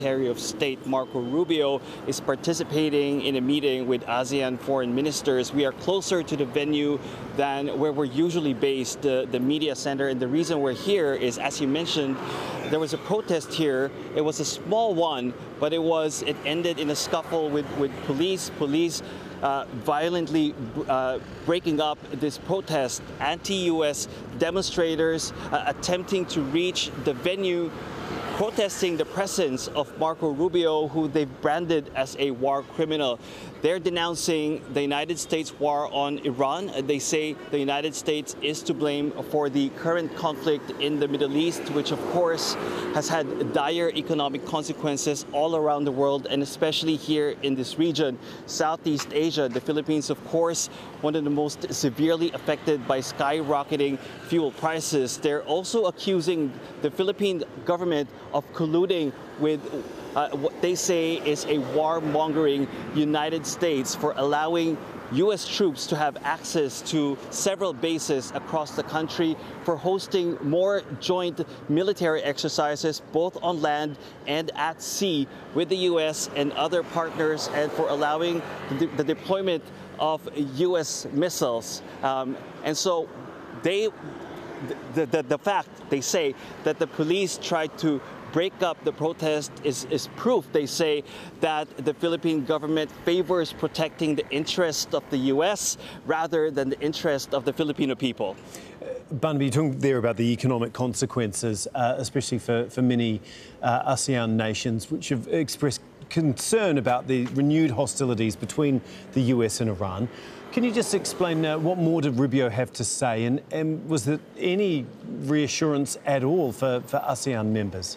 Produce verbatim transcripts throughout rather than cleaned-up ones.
Secretary of State Marco Rubio is participating in a meeting with ASEAN foreign ministers. We are closer to the venue than where we're usually based, the, the media center. And the reason we're here is, as you mentioned, there was a protest here. It was a small one, but it was it ended in a scuffle with, with police. Police uh, violently uh, breaking up this protest. Anti-U S demonstrators uh, attempting to reach the venue, protesting the presence of Marco Rubio, who they've branded as a war criminal. They're denouncing the United States war on Iran. They say the United States is to blame for the current conflict in the Middle East, which of course has had dire economic consequences all around the world, and especially here in this region, Southeast Asia. The Philippines, of course, one of the most severely affected by skyrocketing fuel prices. They're also accusing the Philippine government of colluding with uh, what they say is a warmongering United States for allowing U S troops to have access to several bases across the country, for hosting more joint military exercises both on land and at sea with the U S and other partners, and for allowing the, the deployment of U S missiles. Um, and so they, the, the, the fact, they say, that the police tried to break up the protest is, is proof, they say, that the Philippine government favors protecting the interest of the U S rather than the interest of the Filipino people. Barnaby, you're talking there about the economic consequences, uh, especially for, for many uh, ASEAN nations, which have expressed concern about the renewed hostilities between the U S and Iran. Can you just explain uh, what more did Rubio have to say, and, and was there any reassurance at all for, for ASEAN members?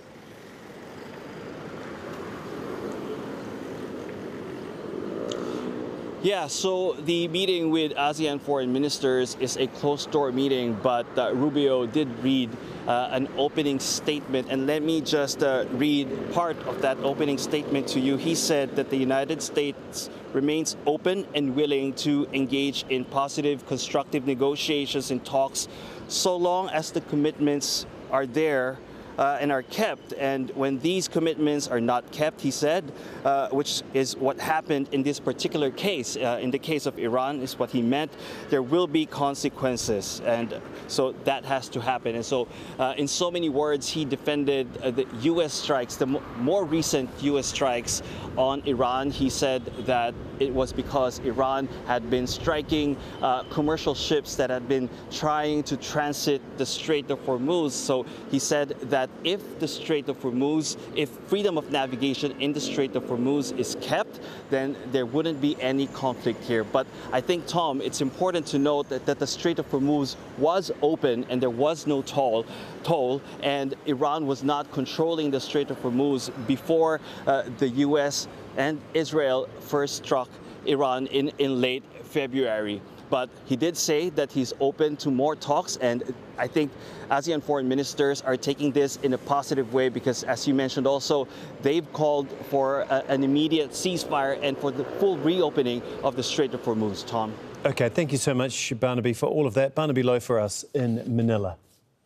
Yeah, so the meeting with ASEAN foreign ministers is a closed-door meeting, but uh, Rubio did read uh, an opening statement. And let me just uh, read part of that opening statement to you. He said that the United States remains open and willing to engage in positive, constructive negotiations and talks so long as the commitments are there Uh, and are kept. And when these commitments are not kept, he said, uh, which is what happened in this particular case, uh, in the case of Iran, is what he meant, there will be consequences. And so that has to happen. And so uh, in so many words, he defended uh, the U S strikes, the mo more recent U S strikes on Iran. He said that it was because Iran had been striking uh, commercial ships that had been trying to transit the Strait of Hormuz. So he said that if the Strait of Hormuz, if freedom of navigation in the Strait of Hormuz is kept, then there wouldn't be any conflict here. But I think, Tom, it's important to note that, that the Strait of Hormuz was open and there was no toll, toll, and Iran was not controlling the Strait of Hormuz before uh, the U S and Israel first struck Iran in, in late February. But he did say that he's open to more talks, and I think ASEAN foreign ministers are taking this in a positive way because, as you mentioned also, they've called for a, an immediate ceasefire and for the full reopening of the Strait of Hormuz. Tom. OK, thank you so much, Barnaby, for all of that. Barnaby Lowe for us in Manila.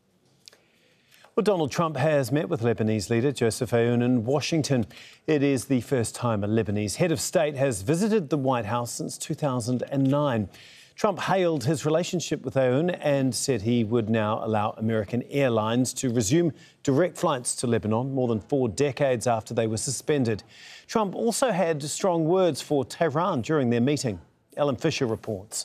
Well, Donald Trump has met with Lebanese leader Joseph Aoun in Washington. It is the first time a Lebanese head of state has visited the White House since two thousand nine. Trump hailed his relationship with Aoun and said he would now allow American airlines to resume direct flights to Lebanon more than four decades after they were suspended. Trump also had strong words for Tehran during their meeting. Ellen Fisher reports.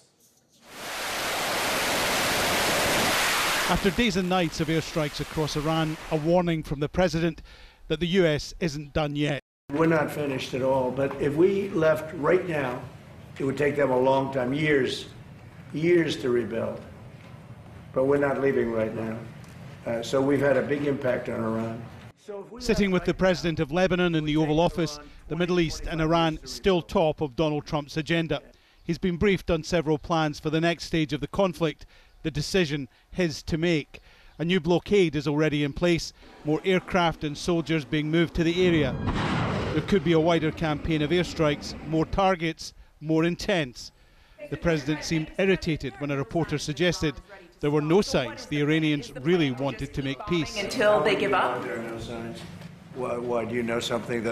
After days and nights of airstrikes across Iran, a warning from the president that the U S isn't done yet. We're not finished at all, but if we left right now, it would take them a long time, years, years to rebuild. But we're not leaving right now. Uh, so we've had a big impact on Iran. So Sitting with the president of Lebanon in the Oval Office, the Middle East and Iran still top of Donald Trump's agenda. He's been briefed on several plans for the next stage of the conflict, the decision his to make. A new blockade is already in place, more aircraft and soldiers being moved to the area. There could be a wider campaign of airstrikes, more targets, more intense. The president seemed irritated when a reporter suggested there were no signs the Iranians really wanted to make peace. Until they give up? There are no signs. Why, why do you know something that